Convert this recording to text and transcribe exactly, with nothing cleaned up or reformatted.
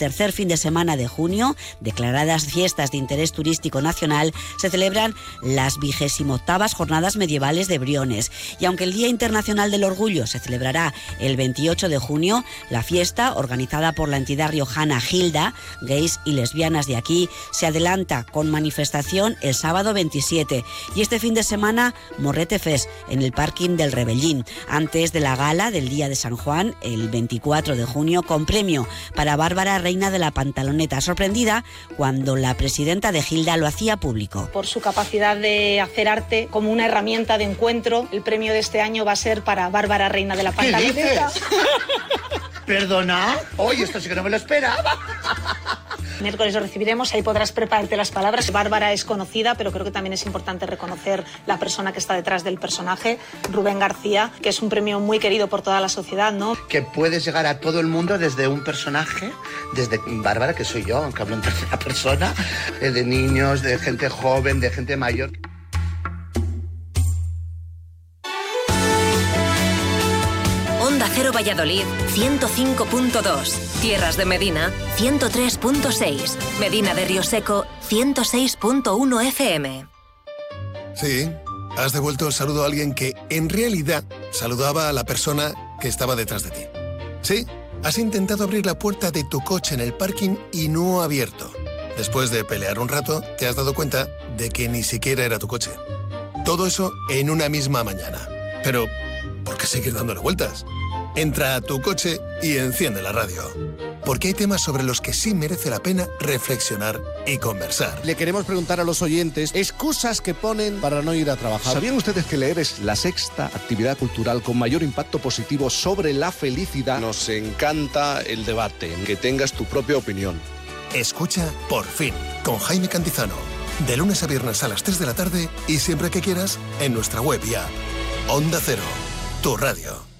tercer fin de semana de junio, declaradas fiestas de interés turístico nacional, se celebran las vigésimo octavas Jornadas Medievales de Briones. Y aunque el Día Internacional del Orgullo se celebrará el veintiocho de junio, la fiesta, organizada por la entidad riojana Gilda, gays y lesbianas de aquí, se adelanta con manifestación el sábado veintisiete. Y este fin de semana, Morrete Fest, en el parking del Rebellín, antes de la gala del Día de San Juan, el veinticuatro de junio, con premio para Bárbara Reina de la Pantaloneta, sorprendida cuando la presidenta de Gilda lo hacía público. Por su capacidad de hacer arte como una herramienta de encuentro, el premio de este año va a ser para Bárbara Reina de la Pantaloneta. ¿Qué dices? ¿Perdona? Oye, esto sí que no me lo esperaba. Miércoles lo recibiremos, ahí podrás prepararte las palabras. Bárbara es conocida, pero creo que también es importante reconocer la persona que está detrás del personaje, Rubén García, que es un premio muy querido por toda la sociedad, ¿no? Que puedes llegar a todo el mundo desde un personaje, desde Bárbara, que soy yo, aunque hablo en tercera persona, de niños, de gente joven, de gente mayor. Onda Cero Valladolid, ciento cinco punto dos. Tierras de Medina, ciento tres punto seis. Medina de Río Seco, ciento seis punto uno F M. Sí, has devuelto el saludo a alguien que, en realidad, saludaba a la persona que estaba detrás de ti. Sí, has intentado abrir la puerta de tu coche en el parking y no ha abierto. Después de pelear un rato, te has dado cuenta de que ni siquiera era tu coche. Todo eso en una misma mañana. Pero, ¿por qué seguir dándole vueltas? Entra a tu coche y enciende la radio. Porque hay temas sobre los que sí merece la pena reflexionar y conversar. Le queremos preguntar a los oyentes excusas que ponen para no ir a trabajar. ¿Sabían ustedes que leer es la sexta actividad cultural con mayor impacto positivo sobre la felicidad? Nos encanta el debate, que tengas tu propia opinión. Escucha Por Fin, con Jaime Cantizano. De lunes a viernes a las tres de la tarde y siempre que quieras en nuestra web y app. Onda Cero, tu radio.